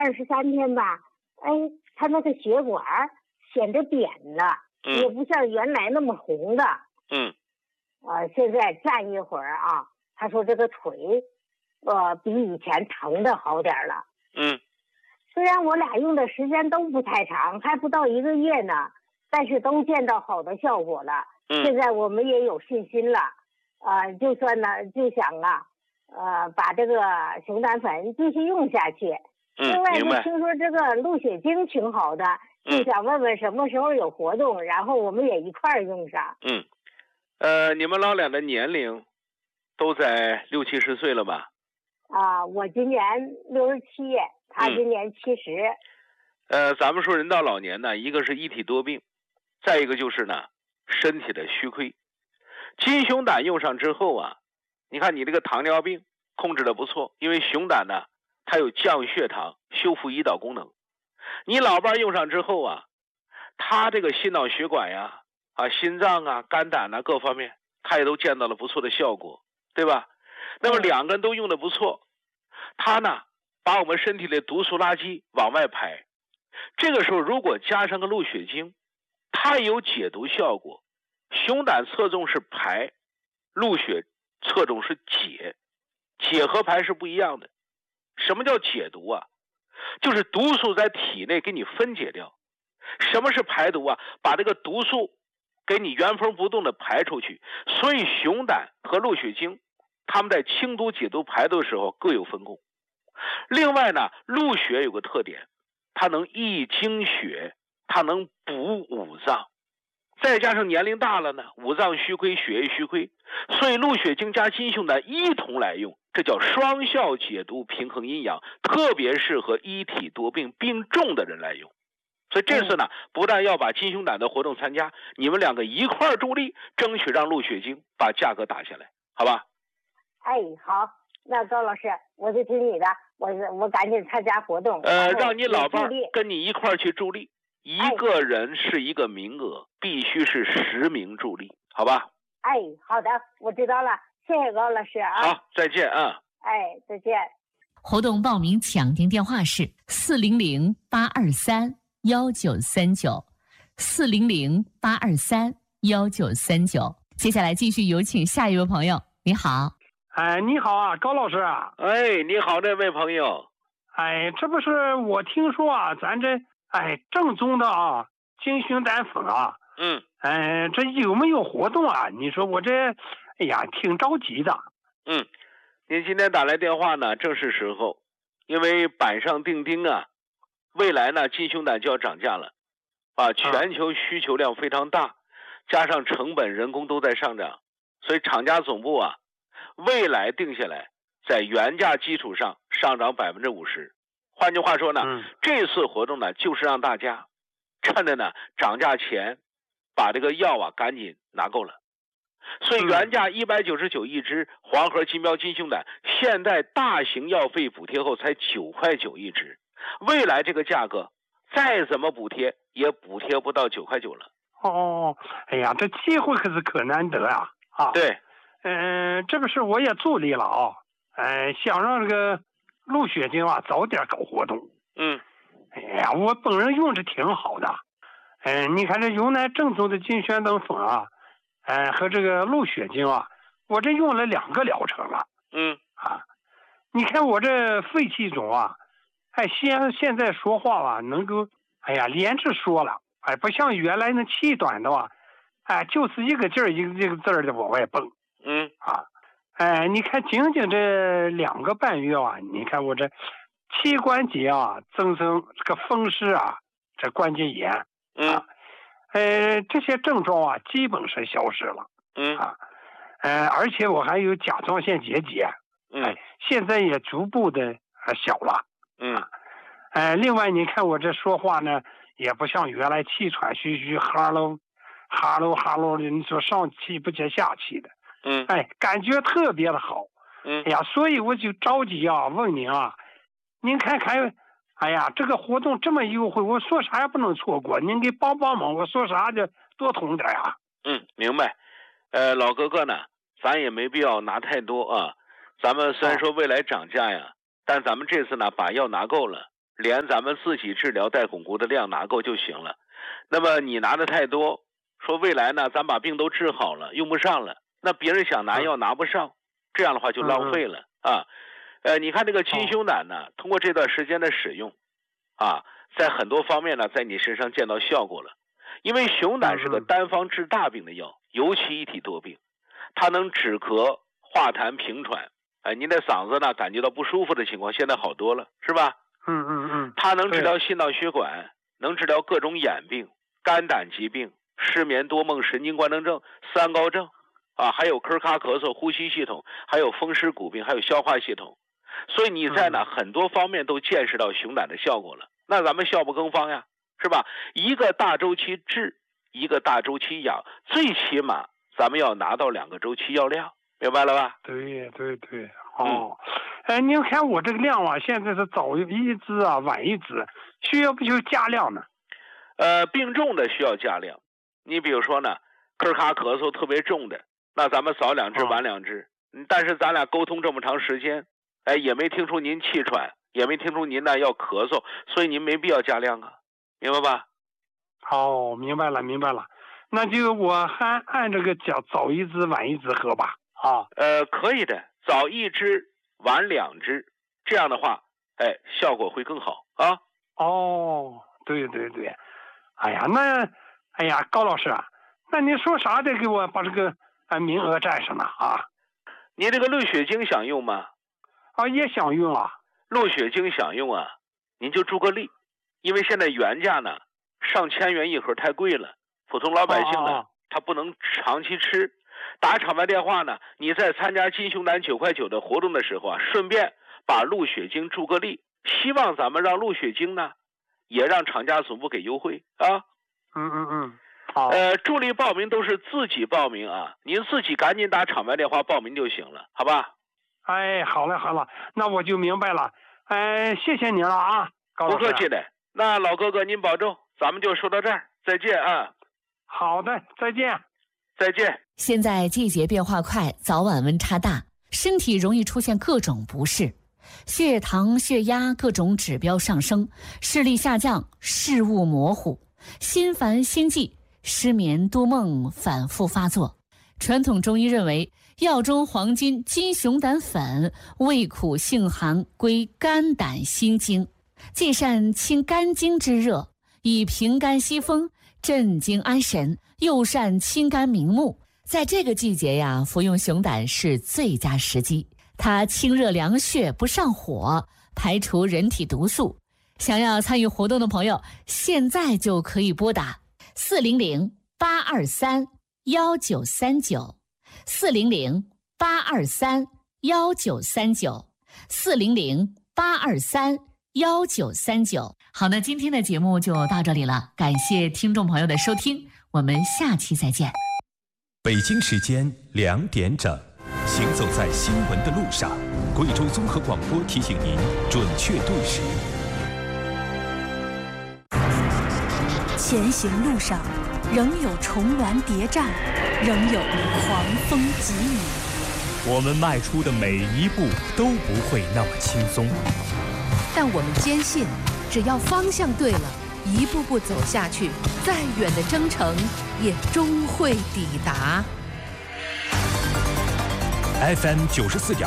23天吧，哎，他那个血管显得扁了，也不像原来那么红的。现在站一会儿啊，他说这个腿，比以前疼的好点了。虽然我俩用的时间都不太长，还不到1个月呢，但是都见到好的效果了。现在我们也有信心了，就算呢，就想把这个熊胆粉继续用下去。另外，就听说这个鹿血精挺好的，就想问问什么时候有活动，然后我们也一块儿用上。 你们老俩的年龄都在60、70岁了吧？ 我今年67，他今年70。 咱们说人到老年呢，一个是一体多病，再一个就是呢身体的虚亏。金熊胆用上之后啊，你看你这个糖尿病控制的不错，因为熊胆呢它有降血糖、修复胰岛功能。你老伴用上之后啊，他这个心脑血管呀、心脏啊、肝胆啊各方面，他也都见到了不错的效果，对吧？那么两个人都用的不错，他呢把我们身体的毒素垃圾往外排。这个时候如果加上个鹿血精，它有解毒效果。熊胆侧重是排，鹿血侧重是解，解和排是不一样的。什么叫解毒啊？就是毒素在体内给你分解掉。什么是排毒啊？把这个毒素给你原封不动的排出去。所以熊胆和鹿血精他们在清毒解毒排毒的时候各有分工。另外呢，鹿血有个特点，它能益精血，它能补五脏，再加上年龄大了呢，五脏虚亏，血液虚亏，所以鹿血精加金熊胆一同来用，这叫双效解毒，平衡阴阳，特别适合一体多病病重的人来用。所以这次呢，不但要把金熊胆的活动参加，你们两个一块儿助力，争取让鹿血精把价格打下来，好吧？ 好，那高老师，我就听你的，我赶紧参加活动。 让你老伴跟你一块儿去助力，一个人是一个名额，必须是10名助力，好吧？ 好的，我知道了，谢谢高老师啊。 好，再见啊。 再见。 活动报名抢订电话是400-823-1939，400-823-1939。接下来继续有请下一位朋友，你好。 你好啊，高老师啊。 你好，这位朋友。 这不是我听说啊，咱这正宗的金熊胆粉啊。这有没有活动啊？你说我这挺着急的。 您今天打来电话呢，正是时候，因为板上钉钉啊，未来呢金熊胆就要涨价了，全球需求量非常大，加上成本人工都在上涨，所以厂家总部啊，未来定下来在原价基础上上涨50%。换句话说呢，这次活动呢就是让大家趁着呢涨价前把这个药赶紧拿够了。所以原价199一支黄河金标金熊胆，现在大型药费补贴后才9块9一支，未来这个价格再怎么补贴也补贴不到9块9了。 这机会可难得啊！ 对， 这不是我也助力了想让这个鹿血精早点搞活动。我本人用着挺好的。你看这用那正宗的金熊胆粉和这个鹿血精我这用了2个疗程了。你看我这肺气肿现在说话能够连着说了，不像原来那气短的就是一个劲儿一个字儿的往外蹦。你看仅仅这2个半月你看我这膝关节增生这个风湿这关节炎这些症状基本是消失了。而且我还有甲状腺结节，现在也逐步的小了。另外你看我这说话呢，也不像原来气喘吁吁，哈喽的，你说上气不接下气的。感觉特别的好。所以我就着急问您您看看，这个活动这么优惠，我说啥也不能错过，您给帮忙，我说啥就多通点明白。老哥哥呢，咱也没必要拿太多咱们虽然说未来涨价呀，但咱们这次呢把药拿够了， 连咱们自己治疗带孔骨的量拿够就行了。那么你拿的太多，说未来呢咱把病都治好了，用不上了，那别人想拿药拿不上，这样的话就浪费了啊。你看这个金熊胆呢，通过这段时间的使用啊，在很多方面呢在你身上见到效果了。因为熊胆是个单方治大病的药，尤其一体多病，它能止咳化痰平喘。您的嗓子呢感觉到不舒服的情况现在好多了，是吧？它能治疗心脑血管，能治疗各种眼病、肝胆疾病、失眠多梦、神经官能症、三高症啊，还有咳咳咳嗽、呼吸系统，还有风湿骨病，还有消化系统。所以你在呢很多方面都见识到熊胆的效果了。那咱们效不更方呀，是吧？一个大周期治，一个大周期养，最起码咱们要拿到2个周期药量，明白了吧？ 对，哦，您看我这个量啊，现在是早一支啊，晚一支，需要不需要加量呢？ 病重的需要加量。你比如说呢，咳咳咳嗽特别重的，那咱们早2支晚2支。但是咱俩沟通这么长时间，也没听出您气喘，也没听出您呢要咳嗽，所以您没必要加量啊，明白吧？ 哦，明白了。那就我还按这个讲早一支晚一支喝吧。啊， 可以的，早1支晚2支，这样的话，效果会更好啊。 哦，对，高老师啊，那你说啥得给我把这个名额占上呢啊？ 你这个鹿血精想用吗？ 啊，也想用啊。 鹿血精想用啊，您就注个例，因为现在原价呢上千元一盒太贵了，普通老百姓呢他不能长期吃。打场外电话呢，你在参加金熊胆9块9的活动的时候啊，顺便把鹿血精注个例，希望咱们让鹿血精呢也让厂家总部给优惠啊。好。助力报名都是自己报名啊，您自己赶紧打场外电话报名就行了，好吧？ 好了，那我就明白了。谢谢您了啊，高老师。 不客气的。那老哥哥您保重，咱们就说到这儿，再见啊。 好的，再见。 现在季节变化快，早晚温差大，身体容易出现各种不适，血糖、血压各种指标上升，视力下降，视物模糊，心烦心悸，失眠多梦反复发作。传统中医认为，药中黄金金熊胆粉味苦性寒，归肝胆心经，既善清肝经之热，以平肝息风，镇惊安神，又善清肝明目。在这个季节呀，服用熊胆是最佳时机。它清热凉血，不上火，排除人体毒素。想要参与活动的朋友，现在就可以拨打400-823-1939 400-823-1939 400-823-1939。好，那今天的节目就到这里了，感谢听众朋友的收听，我们下期再见。 北京时间2点整，行走在新闻的路上，贵州综合广播提醒您准确对时。 前行路上，仍有重峦叠嶂，仍有狂风疾雨。 我们迈出的每一步都不会那么轻松， 但我们坚信，只要方向对了，一步步走下去，再远的征程也终会抵达。 FM 94.2